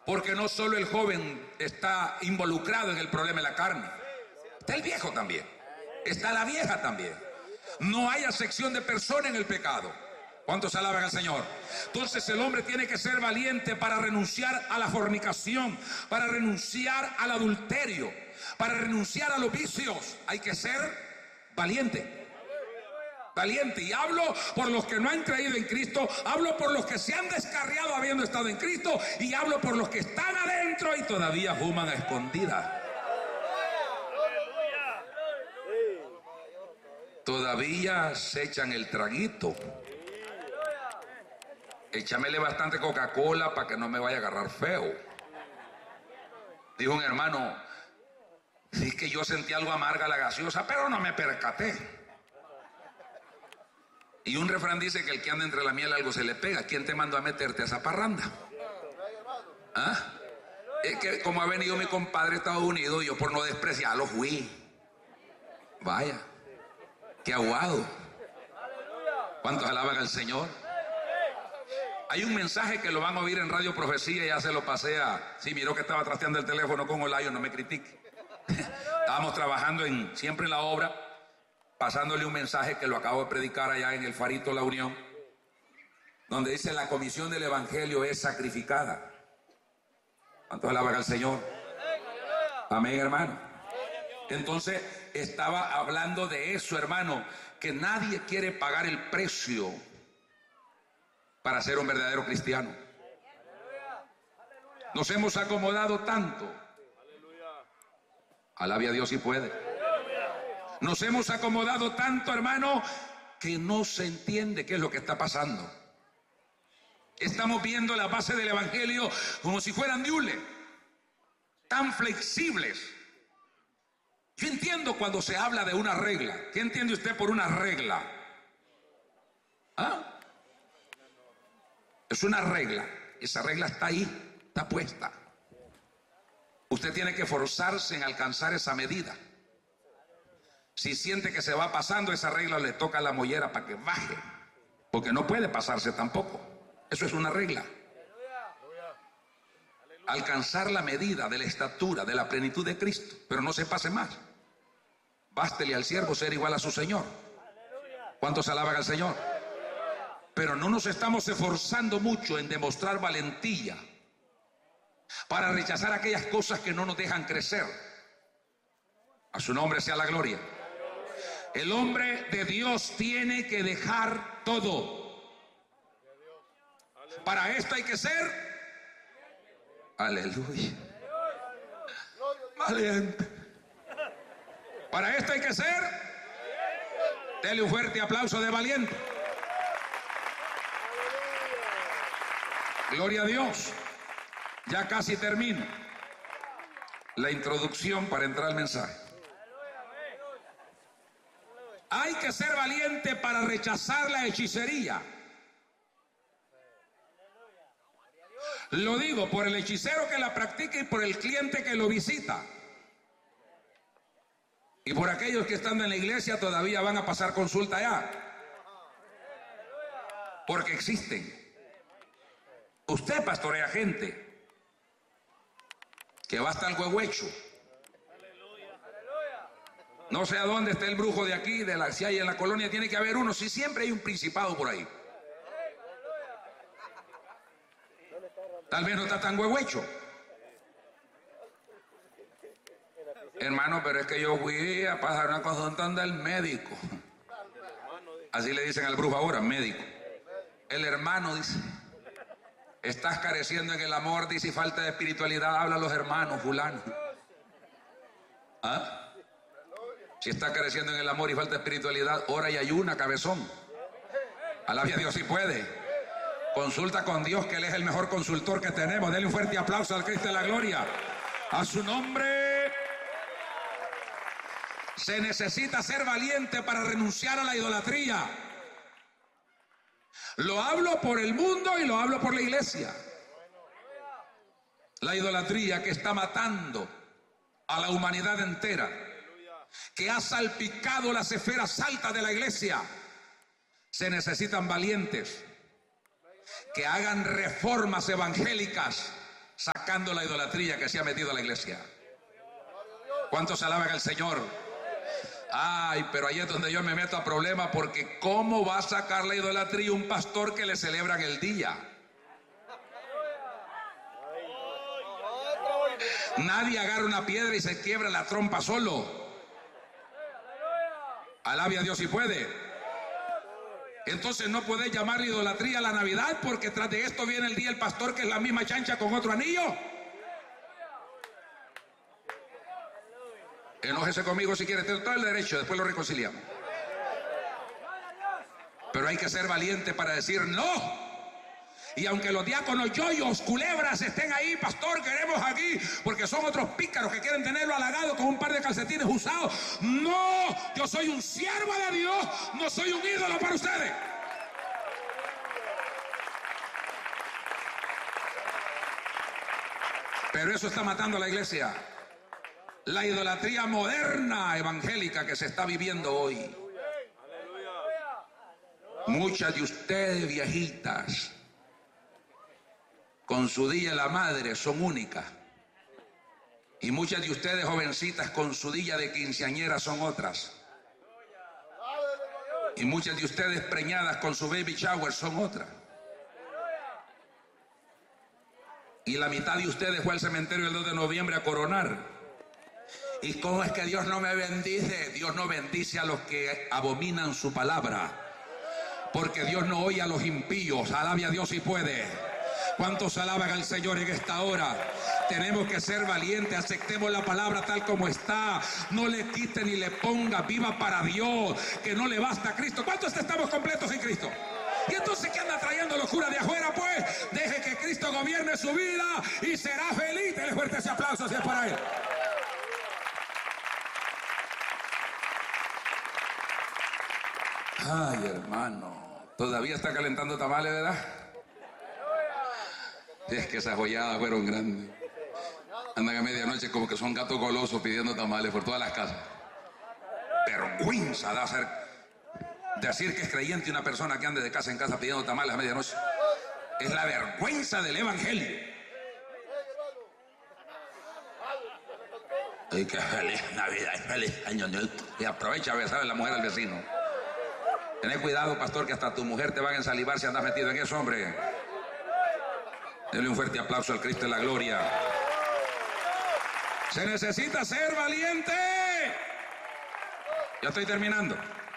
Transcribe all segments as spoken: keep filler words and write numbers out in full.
Porque no solo el joven está involucrado en el problema de la carne, está el viejo también, está la vieja también. No hay acepción de persona en el pecado. ¿Cuántos alaban al Señor? Entonces el hombre tiene que ser valiente para renunciar a la fornicación, para renunciar al adulterio, para renunciar a los vicios. Hay que ser valiente. Valiente. Y hablo por los que no han creído en Cristo, hablo por los que se han descarriado habiendo estado en Cristo, y hablo por los que están adentro y todavía fuman a escondidas. Todavía se echan el traguito. Échamele bastante Coca-Cola para que no me vaya a agarrar feo. Dijo un hermano, sí que yo sentí algo amarga la gaseosa, pero no me percaté. Y un refrán dice que el que anda entre la miel algo se le pega. ¿Quién te mandó a meterte a esa parranda? ¿Ah? Es que como ha venido mi compadre a Estados Unidos, yo por no despreciarlo fui. Vaya, qué aguado. ¿Cuántos alaban al Señor? Hay un mensaje que lo van a oír en Radio Profecía, ya se lo pasé a... Sí, miró que estaba trasteando el teléfono con Olayo, no me critique. Estábamos trabajando en, siempre en la obra, pasándole un mensaje que lo acabo de predicar allá en el Farito La Unión, donde dice: la comisión del Evangelio es sacrificada. ¿Cuántos alaban al Señor? Amén, hermano. Entonces estaba hablando de eso, hermano, que nadie quiere pagar el precio para ser un verdadero cristiano. Nos hemos acomodado tanto. Alabe a Dios si puede. Nos hemos acomodado tanto, hermano, que no se entiende qué es lo que está pasando. Estamos viendo la base del Evangelio como si fueran de hule, tan flexibles. Yo entiendo cuando se habla de una regla. ¿Qué entiende usted por una regla? ¿Ah? Es una regla. Esa regla está ahí, está puesta. Usted tiene que forzarse en alcanzar esa medida. Si siente que se va pasando esa regla, le toca la mollera para que baje, porque no puede pasarse tampoco. Eso es una regla. Alcanzar la medida de la estatura, de la plenitud de Cristo, pero no se pase más. Bástele al siervo ser igual a su Señor. ¿Cuántos alaban al Señor? Pero no nos estamos esforzando mucho en demostrar valentía para rechazar aquellas cosas que no nos dejan crecer. A su nombre sea la gloria. El hombre de Dios tiene que dejar todo. Para esto hay que ser, aleluya, valiente. Para esto hay que ser, dele un fuerte aplauso de valiente. Gloria a Dios. Ya casi termino la introducción para entrar al mensaje. Hay que ser valiente para rechazar la hechicería. Lo digo por el hechicero que la practica y por el cliente que lo visita. Y por aquellos que están en la iglesia todavía van a pasar consulta allá. Porque existen. Usted pastorea gente que va hasta el huehuecho. No sé a dónde está el brujo de aquí, de la, si hay en la colonia, tiene que haber uno, si siempre hay un principado por ahí. Tal vez no está tan huehuecho. Hermano, pero es que yo fui a pasar una consulta del médico. Así le dicen al brujo ahora, médico. El hermano dice, estás careciendo en el amor, dice, y falta de espiritualidad, habla a los hermanos, fulano. ¿Ah? Si está careciendo en el amor y falta de espiritualidad, ora y ayuna, cabezón. Alabe a Dios si puede. Consulta con Dios, que Él es el mejor consultor que tenemos. Denle un fuerte aplauso al Cristo de la gloria. A su nombre. Se necesita ser valiente para renunciar a la idolatría. Lo hablo por el mundo y lo hablo por la iglesia. La idolatría que está matando a la humanidad entera, que ha salpicado las esferas altas de la iglesia. Se necesitan valientes que hagan reformas evangélicas sacando la idolatría que se ha metido a la iglesia. ¿Cuántos alaban al Señor? Ay, pero ahí es donde yo me meto a problemas, porque ¿cómo va a sacar la idolatría un pastor que le celebran el día? Nadie agarra una piedra y se quiebra la trompa solo. Alabe a Dios si puede. Entonces no podés llamarle idolatría a la Navidad, porque tras de esto viene el día del pastor, que es la misma chancha con otro anillo. Enójese conmigo si quiere, tiene todo el derecho, después lo reconciliamos. Pero hay que ser valiente para decir no. Y aunque los diáconos yoyos, culebras estén ahí, pastor, queremos aquí, porque son otros pícaros que quieren tenerlo halagado con un par de calcetines usados. No, yo soy un siervo de Dios, no soy un ídolo para ustedes. Pero eso está matando a la iglesia. La idolatría moderna evangélica que se está viviendo hoy. Muchas de ustedes viejitas, con su día de la madre, son únicas. Y muchas de ustedes jovencitas, con su día de quinceañera, son otras. Y muchas de ustedes preñadas, con su baby shower, son otras. Y la mitad de ustedes fue al cementerio el dos de noviembre a coronar. ¿Y cómo es que Dios no me bendice? Dios no bendice a los que abominan su palabra, porque Dios no oye a los impíos. Alabe a Dios si puede. ¿Cuántos alaban al Señor en esta hora? Tenemos que ser valientes, aceptemos la palabra tal como está, no le quite ni le ponga, viva para Dios, que no le basta a Cristo. ¿Cuántos estamos completos en Cristo? ¿Y entonces qué anda trayendo locura de afuera? Pues deje que Cristo gobierne su vida y será feliz. Dele fuerte ese aplauso si es para Él. Ay, hermano, todavía está calentando tamales, ¿verdad? Es que esas joyadas fueron grandes. Andan a medianoche como que son gatos golosos pidiendo tamales por todas las casas. Vergüenza da hacer, decir que es creyente una persona que ande de casa en casa pidiendo tamales a medianoche. Es la vergüenza del evangelio. Ay, qué feliz Navidad, feliz año nuevo. Y aprovecha a besar a la mujer al vecino. Ten cuidado, pastor, que hasta tu mujer te va a ensalivar si andas metido en eso, hombre. Denle un fuerte aplauso al Cristo de la gloria. Se necesita ser valiente. Ya estoy terminando.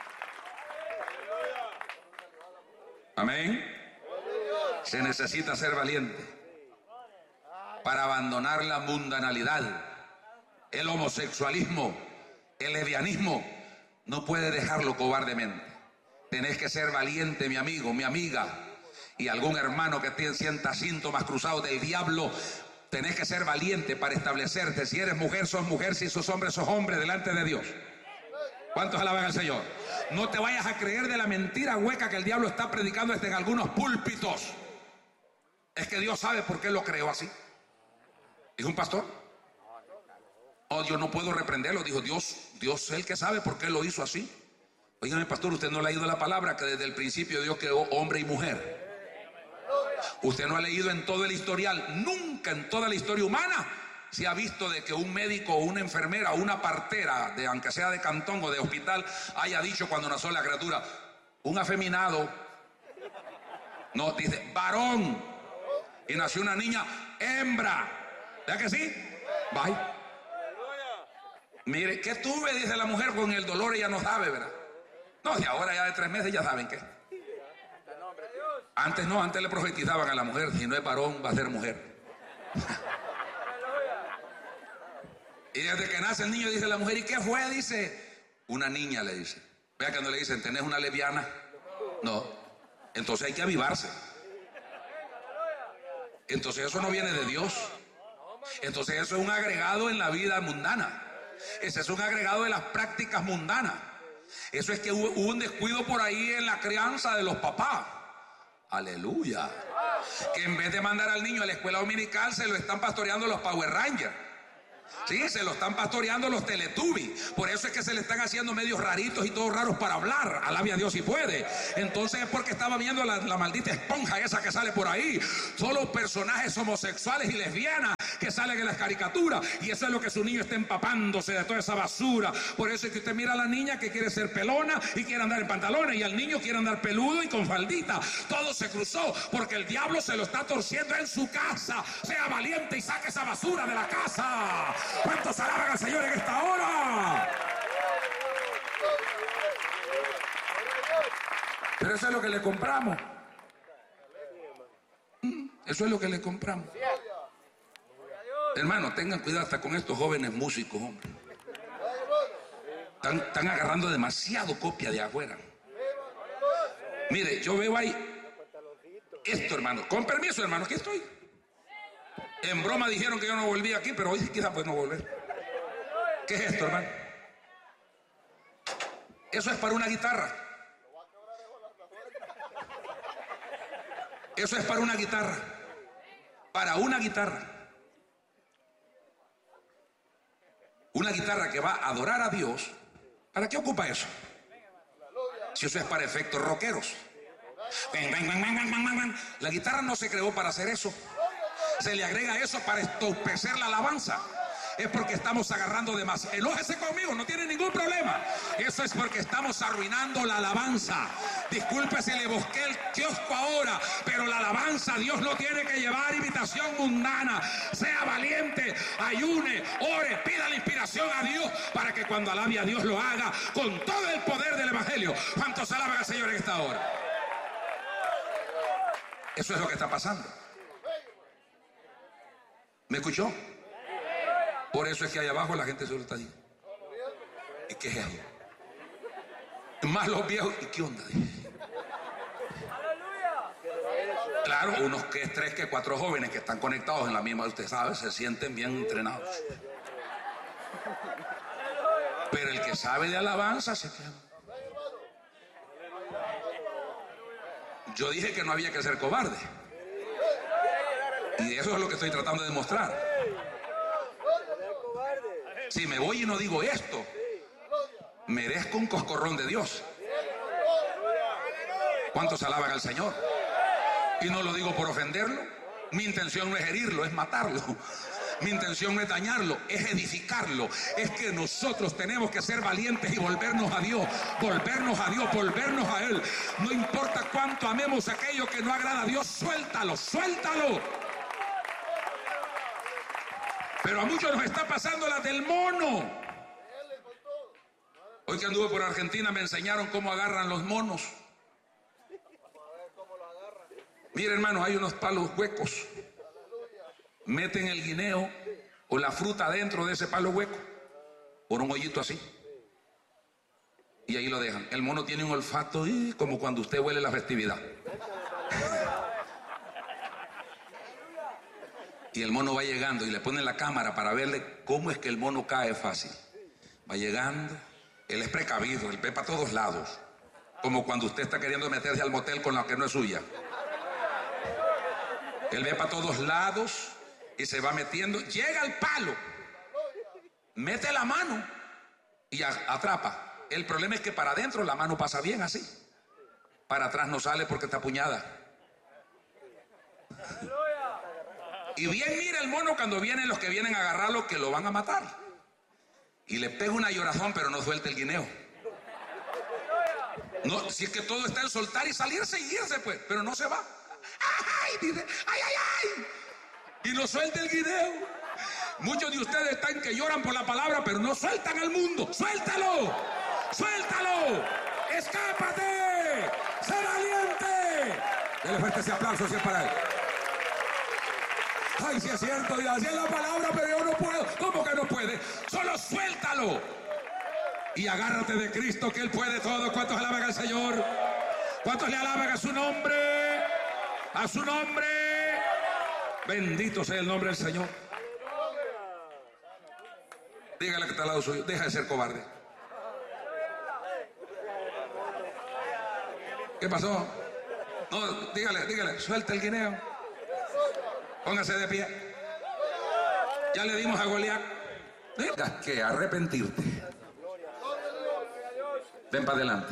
Amén. Se necesita ser valiente para abandonar la mundanalidad, el homosexualismo, el lesbianismo. No puede dejarlo cobardemente. Tenés que ser valiente, mi amigo, mi amiga, y algún hermano que te sienta síntomas cruzados del diablo. Tenés que ser valiente para establecerte. Si eres mujer, sos mujer. Si sos hombre, sos hombre delante de Dios. ¿Cuántos alaban al Señor? No te vayas a creer de la mentira hueca que el diablo está predicando desde en algunos púlpitos. Es que Dios sabe por qué lo creó así. ¿Dijo un pastor? Oh, yo no puedo reprenderlo. Dijo Dios, Dios es el que sabe por qué lo hizo así. Oígame, pastor, usted no ha leído la palabra que desde el principio Dios creó hombre y mujer. Usted no ha leído en todo el historial, nunca en toda la historia humana se ha visto de que un médico o una enfermera o una partera, de, aunque sea de cantón o de hospital, haya dicho cuando nació la criatura, un afeminado. No, dice varón. Y nació una niña hembra. ¿Verdad que sí? Bye. Mire, ¿qué tuve? Dice la mujer, con el dolor ella no sabe, ¿verdad? No, de ahora ya de tres meses ya saben qué. Antes no, antes le profetizaban a la mujer, si no es varón va a ser mujer. Y desde que nace el niño dice la mujer, ¿y qué fue? Dice, una niña, le dice. Vea cuando le dicen, ¿tenés una lesbiana? No. Entonces hay que avivarse. Entonces eso no viene de Dios. Entonces eso es un agregado en la vida mundana. Ese es un agregado de las prácticas mundanas. Eso es que hubo, hubo un descuido por ahí en la crianza de los papás. Aleluya. Que en vez de mandar al niño a la escuela dominical se lo están pastoreando los Power Rangers. Sí, se lo están pastoreando los Teletubbies. Por eso es que se le están haciendo medios raritos y todos raros para hablar. Alabe a Dios si puede. Entonces es porque estaba viendo la, la maldita esponja esa que sale por ahí. Solo personajes homosexuales y lesbianas que salen en las caricaturas. Y eso es lo que su niño está empapándose de toda esa basura. Por eso es que usted mira a la niña que quiere ser pelona y quiere andar en pantalones. Y al niño quiere andar peludo y con faldita. Todo se cruzó porque el diablo se lo está torciendo en su casa. Sea valiente y saque esa basura de la casa. ¿Cuántos alaban al Señor en esta hora? Pero eso es lo que le compramos. Eso es lo que le compramos. Hermano, tengan cuidado hasta con estos jóvenes músicos, hombre. Están, están agarrando demasiado copia de afuera. Mire, yo veo ahí esto, hermano. Con permiso, hermano, aquí estoy. En broma dijeron que yo no volvía aquí, pero hoy quizás pues no volver. ¿Qué es esto, hermano? Eso es para una guitarra. Eso es para una guitarra. Para una guitarra. Una guitarra que va a adorar a Dios. ¿Para qué ocupa eso? Si eso es para efectos rockeros. La guitarra no se creó para hacer eso. Se le agrega eso para entorpecer la alabanza. Es porque estamos agarrando demasiado. Enójese conmigo, no tiene ningún problema. Eso es porque estamos arruinando la alabanza. Disculpe si le busqué el kiosco ahora, pero la alabanza Dios no tiene que llevar imitación mundana. Sea valiente, ayune, ore, pida la inspiración a Dios para que cuando alabe a Dios lo haga con todo el poder del evangelio. ¿Cuántos alaban al Señor en esta hora? Eso es lo que está pasando. ¿Me escuchó? Por eso es que ahí abajo la gente solo está ahí. ¿Y qué es eso? Más los viejos. ¿Y qué onda? Claro, unos que tres, que cuatro jóvenes que están conectados en la misma, usted sabe, se sienten bien entrenados. Pero el que sabe de alabanza se queda. Yo dije que no había que ser cobarde. Y eso es lo que estoy tratando de demostrar. Si me voy y no digo esto, merezco un coscorrón de Dios. ¿Cuántos alaban al Señor? Y no lo digo por ofenderlo. Mi intención no es herirlo, es matarlo. Mi intención no es dañarlo, es edificarlo. Es que nosotros tenemos que ser valientes y volvernos a Dios, volvernos a Dios, volvernos a Él. No importa cuánto amemos aquello que no agrada a Dios, suéltalo, suéltalo. Pero a muchos nos está pasando la del mono. Hoy que anduve por Argentina me enseñaron cómo agarran los monos. Mira, hermano, hay unos palos huecos. Meten el guineo o la fruta dentro de ese palo hueco por un hoyito así y ahí lo dejan. El mono tiene un olfato y como cuando usted huele la festividad. Y el mono va llegando y le ponen la cámara para verle cómo es que el mono cae fácil. Va llegando, él es precavido, él ve para todos lados, como cuando usted está queriendo meterse al motel con la que no es suya. Él ve para todos lados y se va metiendo, llega al palo, mete la mano y a, atrapa. El problema es que para adentro la mano pasa bien así, para atrás no sale porque está apuñada. Y bien mira el mono cuando vienen los que vienen a agarrarlo, que lo van a matar, y le pega una llorazón, pero no suelta el guineo. No, si es que todo está en soltar y salirse y irse, pues, pero no se va. ¡Ay! Dice, ¡ay, ay, ay! Y no suelta el guineo. Muchos de ustedes están que lloran por la palabra, pero no sueltan al mundo. ¡Suéltalo! ¡Suéltalo! ¡Escápate! ¡Sé valiente! Dele fuerte ese aplauso, si es para él. Ay, si es cierto, y así es la palabra, pero yo no puedo. ¿Cómo que no puede? Solo suéltalo. Y agárrate de Cristo, que Él puede todo. ¿Cuántos alaban al Señor? ¿Cuántos le alaban a su nombre? A su nombre. Bendito sea el nombre del Señor. Dígale que está al lado suyo, deja de ser cobarde. ¿Qué pasó? No, dígale, dígale, suelta el guineo. Póngase de pie. Ya le dimos a Goliat. tengas que arrepentirte. Ven para adelante.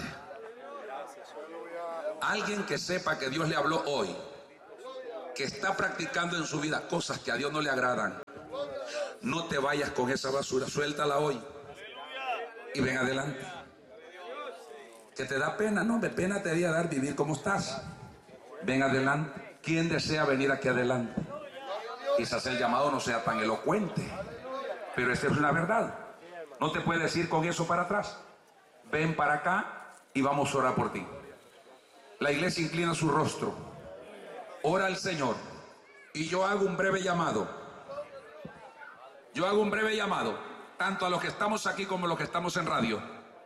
Alguien que sepa que Dios le habló hoy, que está practicando en su vida cosas que a Dios no le agradan, no te vayas con esa basura, suéltala hoy y ven adelante. Que te da pena, no, de pena te debería dar vivir como estás. Ven adelante. ¿Quién desea venir aquí adelante? Quizás el llamado no sea tan elocuente, pero esta es una verdad. No te puedes ir con eso para atrás. Ven para acá y vamos a orar por ti. La iglesia inclina su rostro, ora al Señor, y yo hago un breve llamado. Yo hago un breve llamado, tanto a los que estamos aquí como a los que estamos en radio.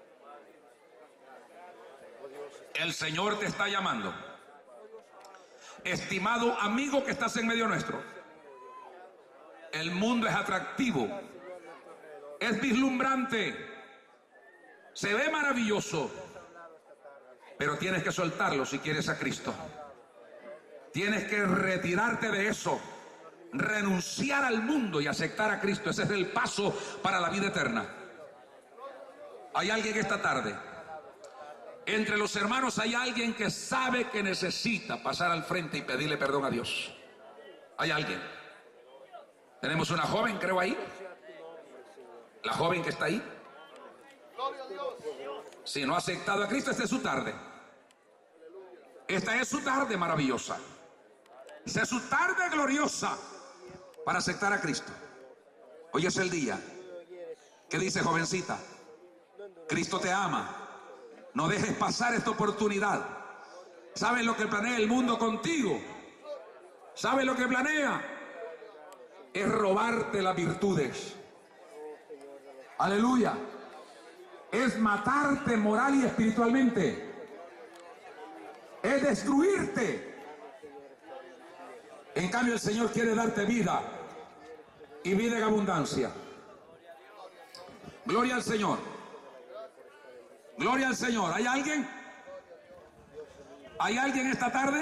El Señor te está llamando. Estimado amigo que estás en medio nuestro, el mundo es atractivo, es vislumbrante, se ve maravilloso, pero tienes que soltarlo si quieres a Cristo. Tienes que retirarte de eso, renunciar al mundo y aceptar a Cristo. Ese es el paso para la vida eterna. Hay alguien esta tarde, entre los hermanos hay alguien que sabe que necesita pasar al frente y pedirle perdón a Dios. Hay alguien. Tenemos una joven, creo, ahí. La joven que está ahí. Si no ha aceptado a Cristo, esta es su tarde. Esta es su tarde maravillosa. Esta es su tarde gloriosa para aceptar a Cristo. Hoy es el día. ¿Qué dice, jovencita? Cristo te ama. No dejes pasar esta oportunidad. ¿Sabes lo que planea el mundo contigo? ¿Sabes lo que planea? Es robarte las virtudes. Aleluya. Es matarte moral y espiritualmente. Es destruirte. En cambio, el Señor quiere darte vida y vida en abundancia. Gloria al Señor. Gloria al Señor. ¿Hay alguien? ¿Hay alguien esta tarde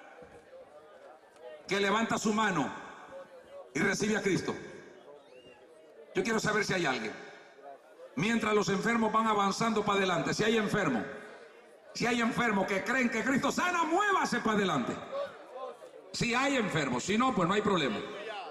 que levanta su mano y recibe a Cristo? Yo quiero saber si hay alguien. Mientras los enfermos van avanzando para adelante, si hay enfermos, si hay enfermos que creen que Cristo sana, muévase para adelante. Si hay enfermos, si no, pues no hay problema.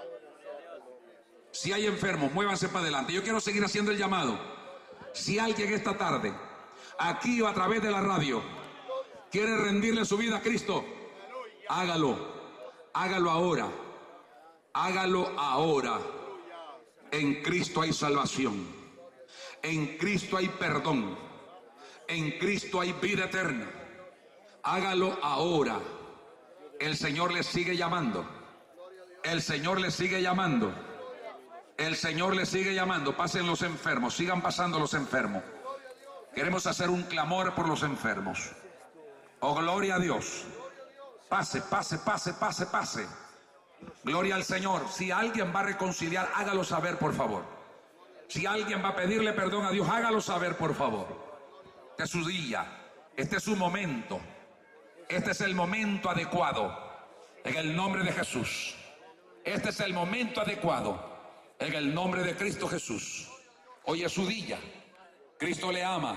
Si hay enfermos, muévanse para adelante. Yo quiero seguir haciendo el llamado. Si alguien esta tarde, aquí o a través de la radio, quiere rendirle su vida a Cristo, hágalo, hágalo ahora, hágalo ahora. En Cristo hay salvación, en Cristo hay perdón, en Cristo hay vida eterna. Hágalo ahora. El Señor le sigue llamando, el Señor le sigue llamando, el Señor le sigue llamando. Pasen los enfermos, sigan pasando los enfermos. Queremos hacer un clamor por los enfermos. Oh, gloria a Dios. Pase, pase, pase, pase, pase. Gloria al Señor. Si alguien va a reconciliar, hágalo saber, por favor. Si alguien va a pedirle perdón a Dios, hágalo saber, por favor. Este es su día, este es su momento. Este es el momento adecuado, en el nombre de Jesús. Este es el momento adecuado, en el nombre de Cristo Jesús. Hoy es su día. Cristo le ama.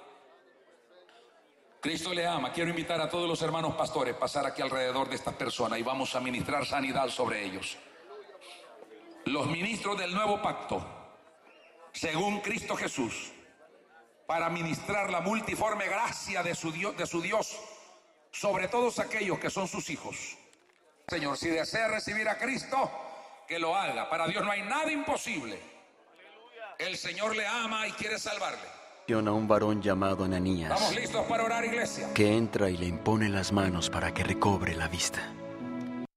Cristo le ama. Quiero invitar a todos los hermanos pastores a pasar aquí alrededor de estas personas y vamos a ministrar sanidad sobre ellos. Los ministros del nuevo pacto, según Cristo Jesús, para ministrar la multiforme gracia de su Dios, de su Dios sobre todos aquellos que son sus hijos. Señor, si desea recibir a Cristo, que lo haga. Para Dios no hay nada imposible. El Señor le ama y quiere salvarle. A un varón llamado Ananías. Estamos listos para orar, iglesia. Que entra y le impone las manos para que recobre la vista.